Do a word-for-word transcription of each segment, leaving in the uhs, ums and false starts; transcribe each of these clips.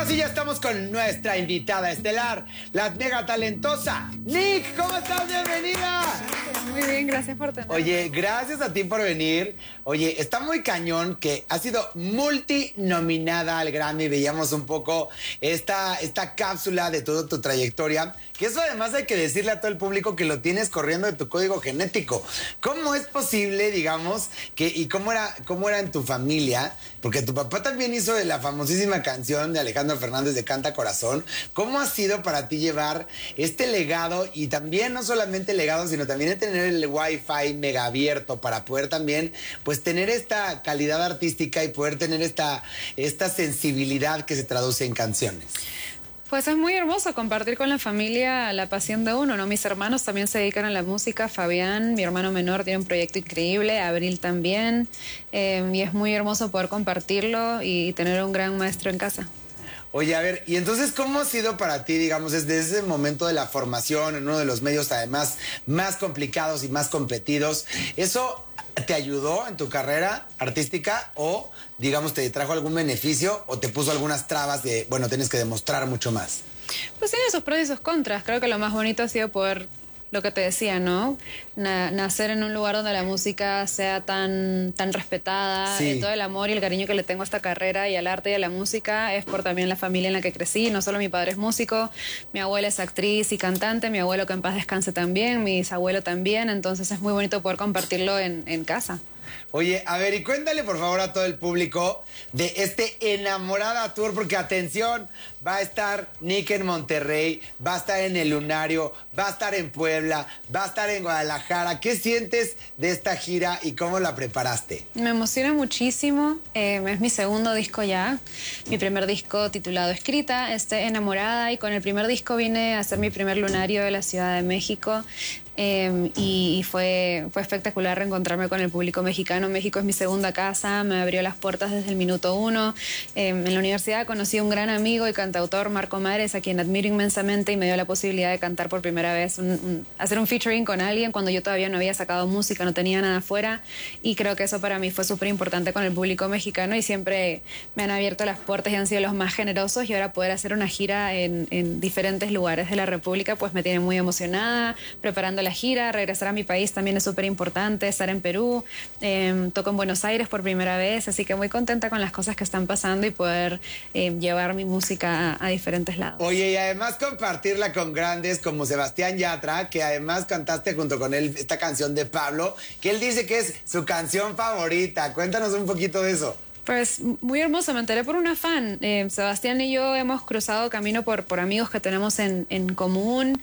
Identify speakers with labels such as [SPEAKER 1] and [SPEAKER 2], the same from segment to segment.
[SPEAKER 1] ahora sí ya estamos con nuestra invitada estelar, la mega talentosa Nick. ¿Cómo estás? Bienvenida.
[SPEAKER 2] Muy bien, gracias por tenerme.
[SPEAKER 1] Oye, gracias a ti por venir. Oye, está muy cañón que has sido multinominada al Grammy. Veíamos un poco esta, esta cápsula de toda tu trayectoria, que eso además hay que decirle a todo el público que lo tienes corriendo de tu código genético. ¿Cómo es posible, digamos, que y cómo era, cómo era en tu familia? Porque tu papá también hizo de la famosísima canción de Alejandro Fernández de Canta Corazón. ¿Cómo ha sido para ti llevar este legado y también no solamente legado, sino también tener el Wi-Fi mega abierto para poder también, pues, tener esta calidad artística y poder tener esta, esta sensibilidad que se traduce en canciones?
[SPEAKER 2] Pues es muy hermoso compartir con la familia la pasión de uno, ¿no? Mis hermanos también se dedican a la música. Fabián, mi hermano menor, tiene un proyecto increíble. Abril también. Eh, y es muy hermoso poder compartirlo y tener un gran maestro en casa.
[SPEAKER 1] Oye, a ver, y entonces, ¿cómo ha sido para ti, digamos, desde ese momento de la formación en uno de los medios, además, más complicados y más competidos? ¿Eso te ayudó en tu carrera artística o, digamos, te trajo algún beneficio o te puso algunas trabas de, bueno, tienes que demostrar mucho más?
[SPEAKER 2] Pues tiene sus pros y sus contras. Creo que lo más bonito ha sido poder, lo que te decía, ¿no? Na- nacer en un lugar donde la música sea tan, tan respetada.
[SPEAKER 1] Sí.
[SPEAKER 2] Eh, todo el amor y el cariño que le tengo a esta carrera y al arte y a la música es por también la familia en la que crecí. No solo mi padre es músico, mi abuela es actriz y cantante, mi abuelo que en paz descanse también, mi bisabuelo también. Entonces es muy bonito poder compartirlo en, en casa.
[SPEAKER 1] Oye, a ver, y cuéntale por favor a todo el público de este Enamorada Tour, porque atención, va a estar Nick en Monterrey, va a estar en el Lunario, va a estar en Puebla, va a estar en Guadalajara. ¿Qué sientes de esta gira y cómo la preparaste?
[SPEAKER 2] Me emociona muchísimo, eh, es mi segundo disco ya, mi primer disco titulado Escrita, este Enamorada, y con el primer disco vine a hacer mi primer lunario de la Ciudad de México. Eh, y, y fue, fue espectacular reencontrarme con el público mexicano. México es mi segunda casa, me abrió las puertas desde el minuto uno. Eh, en la universidad conocí a un gran amigo y cantautor, Marco Mares, a quien admiro inmensamente, y me dio la posibilidad de cantar por primera vez, un, un, hacer un featuring con alguien cuando yo todavía no había sacado música, no tenía nada afuera, y creo que eso para mí fue súper importante con el público mexicano, y siempre me han abierto las puertas y han sido los más generosos, y ahora poder hacer una gira en, en diferentes lugares de la República pues me tiene muy emocionada, preparando la gira. Regresar a mi país también es súper importante, estar en Perú, eh, toco en Buenos Aires por primera vez, así que muy contenta con las cosas que están pasando y poder eh, llevar mi música a, a diferentes lados.
[SPEAKER 1] Oye, y además compartirla con grandes como Sebastián Yatra, que además cantaste junto con él esta canción de Pablo, que él dice que es su canción favorita. Cuéntanos un poquito de eso.
[SPEAKER 2] Pues muy hermoso, me enteré por una fan. Eh, Sebastián y yo hemos cruzado camino por, por amigos que tenemos en, en común,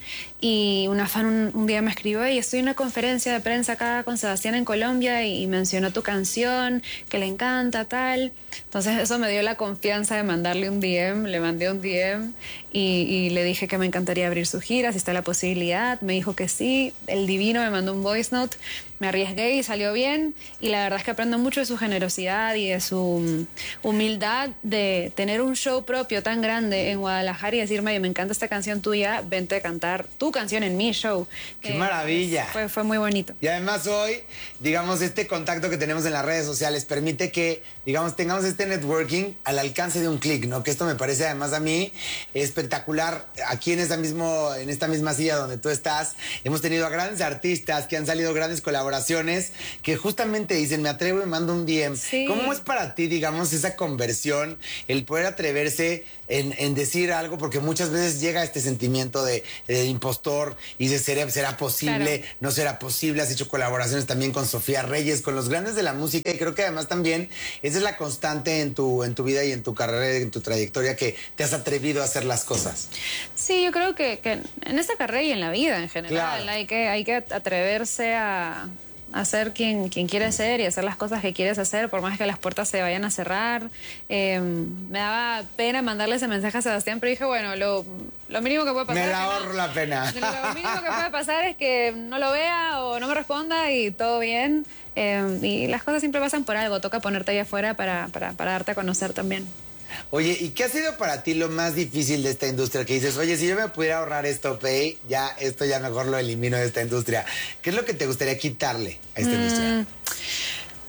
[SPEAKER 2] y una fan un, un día me escribió: hey, estoy en una conferencia de prensa acá con Sebastián en Colombia y, y mencionó tu canción, que le encanta, tal. Entonces eso me dio la confianza de mandarle un D M, le mandé un D M y, y le dije que me encantaría abrir su gira, si está la posibilidad. Me dijo que sí, el divino me mandó un voice note. Me arriesgué y salió bien, y la verdad es que aprendo mucho de su generosidad y de su humildad de tener un show propio tan grande en Guadalajara y decirme: me encanta esta canción tuya, vente a cantar tu canción en mi show.
[SPEAKER 1] ¡Qué
[SPEAKER 2] eh,
[SPEAKER 1] maravilla!
[SPEAKER 2] Fue, fue muy bonito.
[SPEAKER 1] Y además hoy, digamos, este contacto que tenemos en las redes sociales permite que, digamos, tengamos este networking al alcance de un clic, ¿no? Que esto me parece además a mí espectacular. Aquí en esta, mismo, en esta misma silla donde tú estás, hemos tenido a grandes artistas que han salido grandes colaboraciones que justamente dicen: me atrevo y mando un D M.
[SPEAKER 2] Sí.
[SPEAKER 1] ¿Cómo es para ti, digamos, esa conversión, el poder atreverse en, en decir algo? Porque muchas veces llega este sentimiento de, de impostor y de ¿será, será posible?
[SPEAKER 2] Claro.
[SPEAKER 1] ¿No será posible? Has hecho colaboraciones también con Sofía Reyes, con los grandes de la música, y creo que además también esa es la constante en tu, en tu vida y en tu carrera, en tu trayectoria, que te has atrevido a hacer las cosas.
[SPEAKER 2] Sí, yo creo que, que en esta carrera y en la vida en general,
[SPEAKER 1] Claro.
[SPEAKER 2] hay que, hay que atreverse a, a ser quien, quien quieres ser y hacer las cosas que quieres hacer, por más que las puertas se vayan a cerrar. Eh, me daba pena mandarle ese mensaje a Sebastián, pero dije, bueno, lo, lo mínimo que puede pasar...
[SPEAKER 1] Me la
[SPEAKER 2] es que no-
[SPEAKER 1] ahorro la pena.
[SPEAKER 2] Lo mínimo que puede pasar es que no lo vea o no me responda y todo bien. Eh, y las cosas siempre pasan por algo, toca ponerte ahí afuera para, para, para darte a conocer también.
[SPEAKER 1] Oye, ¿y qué ha sido para ti lo más difícil de esta industria? Que dices: oye, si yo me pudiera ahorrar esto, Pay, ya esto ya mejor lo elimino de esta industria. ¿Qué es lo que te gustaría quitarle a esta mm. industria?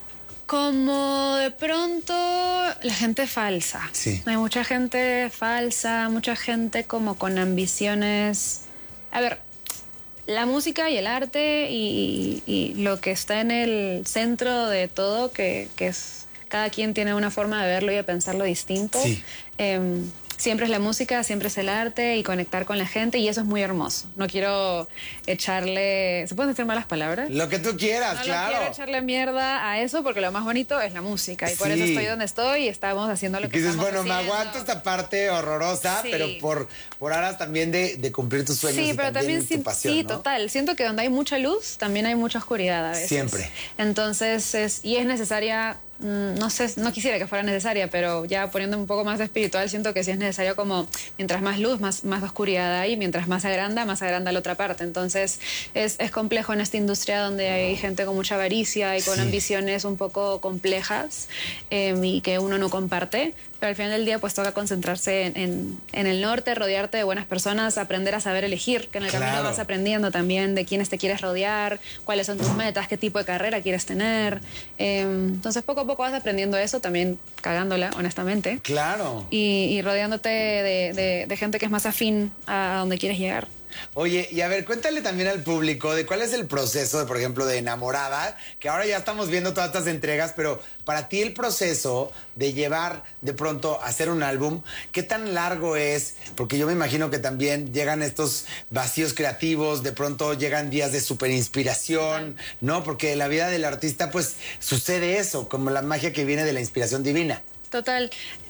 [SPEAKER 2] Como de pronto la gente falsa.
[SPEAKER 1] Sí.
[SPEAKER 2] Hay mucha gente falsa, mucha gente como con ambiciones. A ver, la música y el arte y, y lo que está en el centro de todo, que, que es cada quien tiene una forma de verlo y de pensarlo distinto.
[SPEAKER 1] Sí.
[SPEAKER 2] Eh, Siempre es la música, siempre es el arte y conectar con la gente, y eso es muy hermoso. No quiero echarle... ¿Se pueden decir malas palabras?
[SPEAKER 1] Lo que tú quieras,
[SPEAKER 2] no,
[SPEAKER 1] claro.
[SPEAKER 2] No quiero echarle mierda a eso, porque lo más bonito es la música. Y por
[SPEAKER 1] Sí.
[SPEAKER 2] eso estoy donde estoy y estamos haciendo lo
[SPEAKER 1] Y
[SPEAKER 2] que
[SPEAKER 1] dices,
[SPEAKER 2] estamos
[SPEAKER 1] bueno,
[SPEAKER 2] haciendo.
[SPEAKER 1] me aguanto esta parte horrorosa,
[SPEAKER 2] Sí.
[SPEAKER 1] pero por, por aras también de, de cumplir tus sueños
[SPEAKER 2] Sí,
[SPEAKER 1] y
[SPEAKER 2] pero
[SPEAKER 1] también,
[SPEAKER 2] también,
[SPEAKER 1] tu
[SPEAKER 2] sí,
[SPEAKER 1] pasión,
[SPEAKER 2] sí,
[SPEAKER 1] ¿no?
[SPEAKER 2] total. Siento que donde hay mucha luz, también hay mucha oscuridad a veces.
[SPEAKER 1] Siempre.
[SPEAKER 2] Entonces, es, y es necesaria... No sé, no quisiera que fuera necesaria, pero ya poniendo un poco más de espiritual, siento que sí es necesario como mientras más luz, más, más oscuridad hay, mientras más agranda, más agranda la otra parte. Entonces es, es complejo en esta industria donde hay gente con mucha avaricia y con
[SPEAKER 1] Sí.
[SPEAKER 2] ambiciones un poco complejas eh, y que uno no comparte. Pero al final del día pues toca concentrarse en, en, en el norte, rodearte de buenas personas, aprender a saber elegir, que en el
[SPEAKER 1] Claro.
[SPEAKER 2] camino vas aprendiendo también de quiénes te quieres rodear, cuáles son tus metas, qué tipo de carrera quieres tener. Eh, entonces poco a poco vas aprendiendo eso, también cagándola, honestamente.
[SPEAKER 1] Claro.
[SPEAKER 2] Y, y rodeándote de, de, de gente que es más afín a, a donde quieres llegar.
[SPEAKER 1] Oye, y a ver, cuéntale también al público de cuál es el proceso, de, por ejemplo, de Enamorada, que ahora ya estamos viendo todas estas entregas, pero para ti el proceso de llevar de pronto a hacer un álbum, ¿qué tan largo es? Porque yo me imagino que también llegan estos vacíos creativos, de pronto llegan días de súper inspiración, ¿no? Porque en la vida del artista pues sucede eso, como la magia que viene de la inspiración divina.
[SPEAKER 2] Total.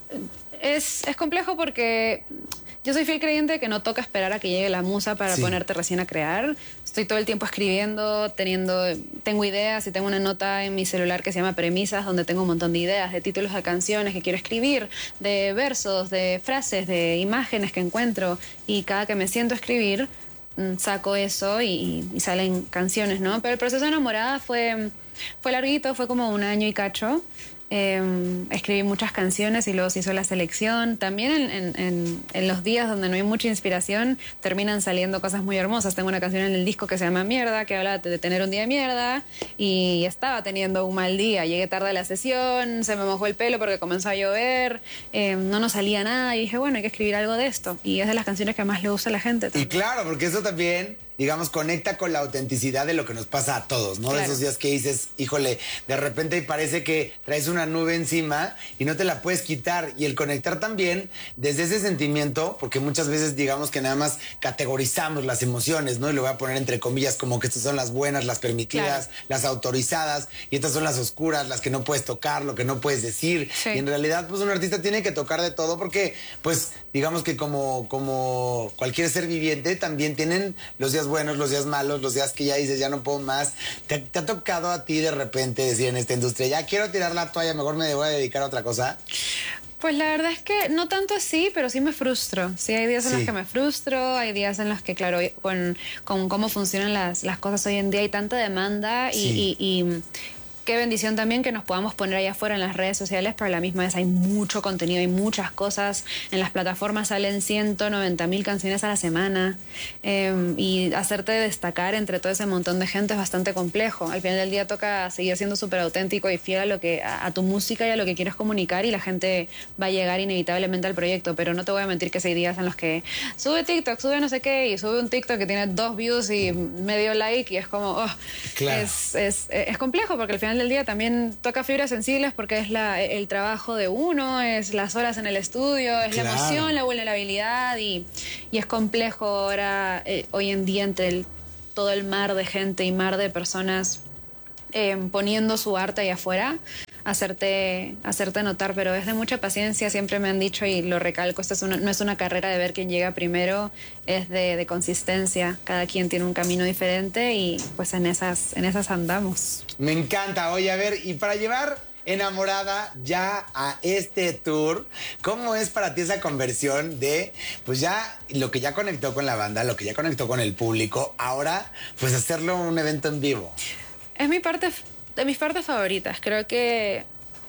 [SPEAKER 2] Es, es complejo porque yo soy fiel creyente de que no toca esperar a que llegue la musa para
[SPEAKER 1] Sí.
[SPEAKER 2] ponerte recién a crear. Estoy todo el tiempo escribiendo, teniendo, tengo ideas y tengo una nota en mi celular que se llama Premisas, donde tengo un montón de ideas, de títulos de canciones que quiero escribir, de versos, de frases, de imágenes que encuentro. Y cada que me siento a escribir, mm, saco eso y, y salen canciones, ¿no? Pero el proceso de Enamorada fue, fue larguito, fue como un año y cacho. Eh, escribí muchas canciones y luego se hizo la selección. También en, en, en, en los días donde no hay mucha inspiración terminan saliendo cosas muy hermosas. Tengo una canción en el disco que se llama Mierda, que habla de tener un día de mierda, y estaba teniendo un mal día. Llegué tarde a la sesión, se me mojó el pelo porque comenzó a llover, eh, no nos salía nada y dije, bueno, hay que escribir algo de esto. Y es de las canciones que más le gusta a la gente
[SPEAKER 1] Y
[SPEAKER 2] también.
[SPEAKER 1] claro, porque eso también, digamos, conecta con la autenticidad de lo que nos pasa a todos, ¿no?
[SPEAKER 2] Claro.
[SPEAKER 1] De esos días que dices, híjole, de repente parece que traes una nube encima y no te la puedes quitar. Y el conectar también desde ese sentimiento, porque muchas veces digamos que nada más categorizamos las emociones, ¿no? Y lo voy a poner entre comillas como que estas son las buenas, las permitidas,
[SPEAKER 2] Claro.
[SPEAKER 1] las autorizadas, y estas son las oscuras, las que no puedes tocar, lo que no puedes decir.
[SPEAKER 2] Sí.
[SPEAKER 1] Y en realidad, pues un artista tiene que tocar de todo porque, pues, digamos que como, como cualquier ser viviente, también tienen los días buenos, los días malos, los días que ya dices, ya no puedo más. ¿Te, te ha tocado a ti de repente decir en esta industria, ya quiero tirar la toalla, mejor me voy a dedicar a otra cosa?
[SPEAKER 2] Pues la verdad es que no tanto así, pero sí me frustro. Sí, hay días en
[SPEAKER 1] Sí.
[SPEAKER 2] los que me frustro, hay días en los que, claro, con, con cómo funcionan las, las cosas hoy en día hay tanta demanda y,
[SPEAKER 1] Sí.
[SPEAKER 2] y, y qué bendición también que nos podamos poner allá afuera en las redes sociales, pero a la misma vez hay mucho contenido, hay muchas cosas. En las plataformas salen ciento noventa mil canciones a la semana eh, y hacerte destacar entre todo ese montón de gente es bastante complejo. Al final del día toca seguir siendo súper auténtico y fiel a, lo que, a, a tu música y a lo que quieres comunicar, y la gente va a llegar inevitablemente al proyecto. Pero no te voy a mentir que hay días en los que sube TikTok, sube no sé qué, y sube un TikTok que tiene dos views y medio like y es como, oh,
[SPEAKER 1] Claro.
[SPEAKER 2] es, es, es complejo porque al final del día también toca fibras sensibles porque es la, el trabajo de uno, es las horas en el estudio, es
[SPEAKER 1] Claro.
[SPEAKER 2] la emoción, la vulnerabilidad, y, y es complejo ahora, eh, hoy en día, entre el, todo el mar de gente y mar de personas eh, poniendo su arte ahí afuera, hacerte, hacerte notar, pero es de mucha paciencia, siempre me han dicho y lo recalco, esto es una, no es una carrera de ver quién llega primero, es de, de consistencia, cada quien tiene un camino diferente y pues en esas, en esas andamos.
[SPEAKER 1] Me encanta. Oye, a ver, y para llevar Enamorada ya a este tour, ¿cómo es para ti esa conversión de, pues ya, lo que ya conectó con la banda, lo que ya conectó con el público, ahora, pues hacerlo un evento en vivo?
[SPEAKER 2] Es mi parte, de mis partes favoritas. Creo que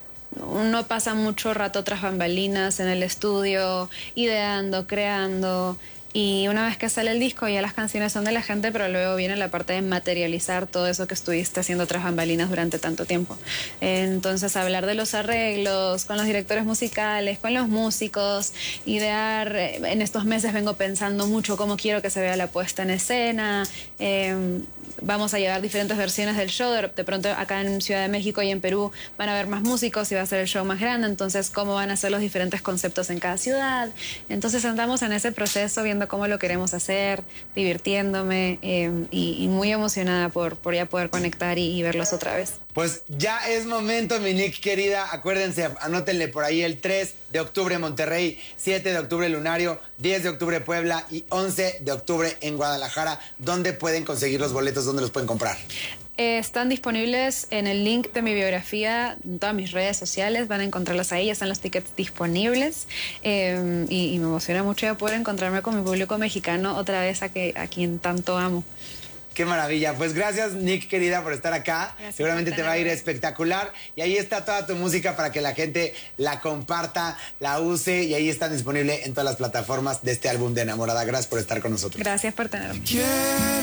[SPEAKER 2] uno pasa mucho rato tras bambalinas en el estudio, ideando, creando, Y una vez que sale el disco, ya las canciones son de la gente, pero luego viene la parte de materializar todo eso que estuviste haciendo tras bambalinas durante tanto tiempo. Entonces, hablar de los arreglos, con los directores musicales, con los músicos, idear. En estos meses vengo pensando mucho cómo quiero que se vea la puesta en escena. Eh, vamos a llevar diferentes versiones del show. De, de pronto, acá en Ciudad de México y en Perú van a haber más músicos y va a ser el show más grande. Entonces, cómo van a ser los diferentes conceptos en cada ciudad. Entonces, andamos en ese proceso viendo cómo lo queremos hacer, divirtiéndome eh, y, y muy emocionada por, por ya poder conectar y, y verlos otra vez.
[SPEAKER 1] Pues ya es momento, mi Nick querida. Acuérdense, anótenle por ahí el tres de octubre Monterrey, siete de octubre Lunario, diez de octubre Puebla y once de octubre en Guadalajara. ¿Dónde pueden conseguir los boletos? ¿Dónde los pueden comprar?
[SPEAKER 2] Eh, están disponibles en el link de mi biografía, en todas mis redes sociales, van a encontrarlos ahí, ya están los tickets disponibles eh, y, y me emociona mucho ya poder encontrarme con mi público mexicano otra vez a, que, a quien tanto amo.
[SPEAKER 1] Qué maravilla. Pues gracias, Nick, querida, por estar acá.
[SPEAKER 2] Gracias.
[SPEAKER 1] Seguramente te va a ir espectacular. Y ahí está toda tu música para que la gente la comparta, la use. Y ahí está disponible en todas las plataformas de este álbum de Enamorada. Gracias por estar con nosotros.
[SPEAKER 2] Gracias por tenerme.